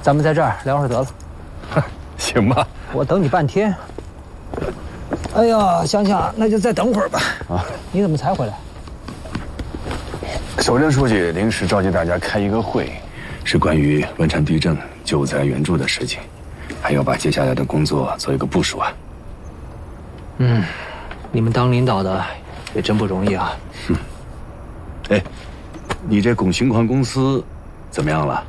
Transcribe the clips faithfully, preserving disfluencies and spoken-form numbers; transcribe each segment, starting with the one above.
咱们在这儿聊会儿得了。 行吧， 我等你半天。哎呀，想想那就再等会儿吧。啊，你怎么才回来？ 守正书记临时召集大家开一个会，是关于汶川地震救灾援助的事情，还要把接下来的工作做一个部署啊。 嗯，你们当领导的也真不容易啊。 哼，哎，你这拱新矿公司怎么样了？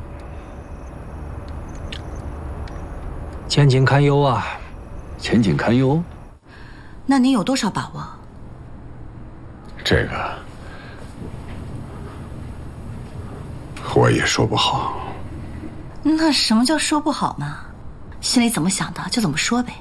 前景堪忧啊。 前景堪忧？ 那您有多少把握？ 这个我也说不好。 那什么叫说不好嘛？心里怎么想的就怎么说呗。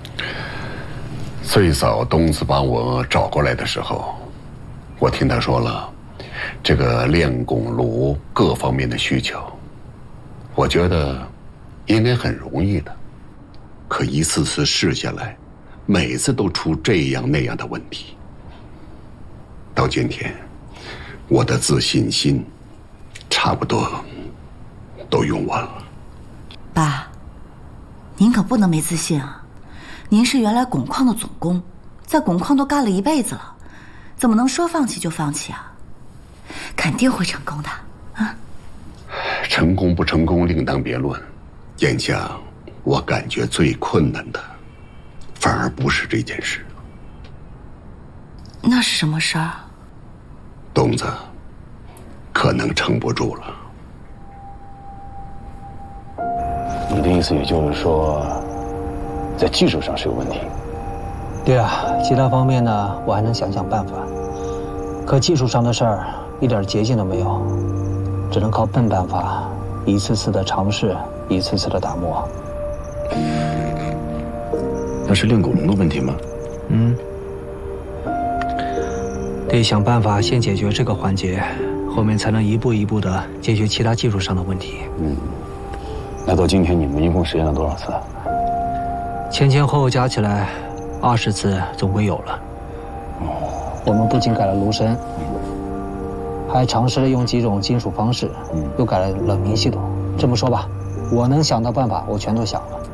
最早东子把我找过来的时候，我听他说了这个炼汞炉各方面的需求，我觉得应该很容易的。可一次次试下来，每次都出这样那样的问题。到今天，我的自信心差不多都用完了。 爸，您可不能没自信啊！您是原来汞矿的总工，在汞矿都干了一辈子了，怎么能说放弃就放弃啊？肯定会成功的啊！ 成功不成功另当别论，眼下我感觉最困难的，反而不是这件事。 那是什么事儿？ 东子可能撑不住了。 你的意思也就是说，在技术上是有问题？ 对啊，其他方面呢，我还能想想办法。可技术上的事儿，一点捷径都没有，只能靠笨办法，一次次的尝试，一次次的打磨。 那是炼汞炉的问题吗？ 嗯，得想办法先解决这个环节，后面才能一步一步的解决其他技术上的问题。 嗯，那到今天你们一共实验了多少次？ 前前后后加起来二十次总归有了。哦，我们不仅改了炉身，还尝试了用几种金属方式，嗯、又改了冷凝系统。这么说吧，我能想到办法，我全都想了。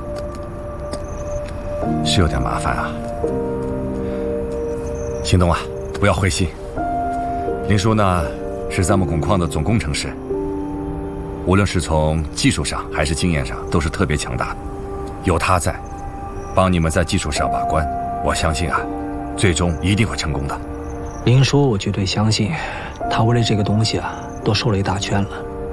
是有点麻烦啊。行动啊，不要灰心。林叔呢，是咱们汞矿的总工程师，无论是从技术上还是经验上，都是特别强大的。有他在，帮你们在技术上把关，我相信啊，最终一定会成功的。 林叔，我绝对相信，他为了这个东西啊，都瘦了一大圈了。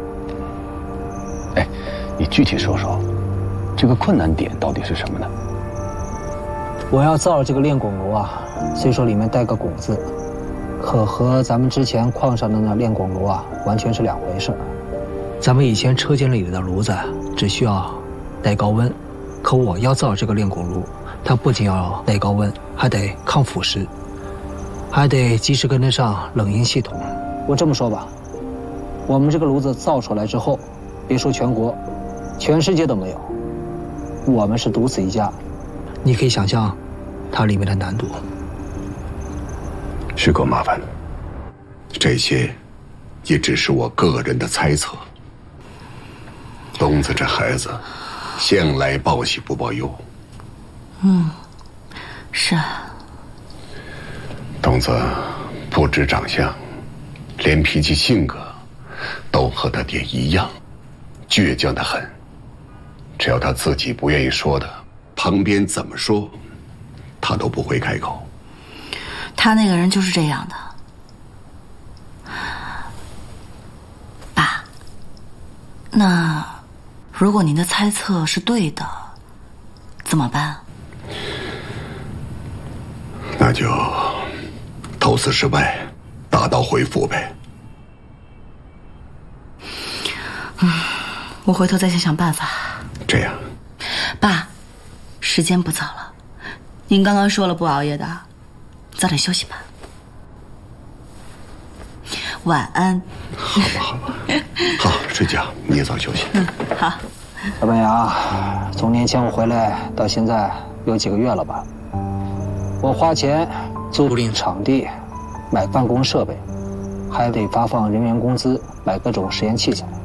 哎，你具体说说，这个困难点到底是什么呢？ 我要造这个炼汞炉啊，虽说里面带个汞字，可和咱们之前矿上的那炼汞炉啊，完全是两回事。咱们以前车间里的炉子只需要耐高温，可我要造这个炼汞炉，它不仅要耐高温，还得抗腐蚀，还得及时跟得上冷凝系统。我这么说吧，我们这个炉子造出来之后，别说全国，全世界都没有，我们是独此一家。你可以想象它里面的难度， 是够麻烦的。这些也只是我个人的猜测。东子这孩子向来报喜不报忧。 嗯，是啊。 东子不止长相，连脾气性格都和他爹一样，倔强得很。只要他自己不愿意说的，旁边怎么说他都不会开口。 他那个人就是这样的。爸，那如果您的猜测是对的，怎么办？ 那就投资失败，打道回府呗。 嗯，我回头再想想办法。 这样。 爸，时间不早了，您刚刚说了不熬夜的，早点休息吧。晚安。 好吧，好吧，好，睡觉，你也早休息。 嗯，好。 老板娘，从年前我回来到现在有几个月了吧？我花钱租赁场地，买办公设备，还得发放人员工资，买各种实验器材。